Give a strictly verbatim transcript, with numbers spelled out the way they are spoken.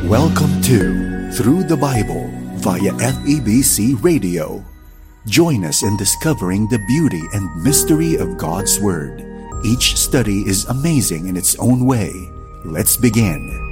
Welcome to Through the Bible via F E B C Radio. Join us in discovering the beauty and mystery of God's Word. Each study is amazing in its own way. Let's begin.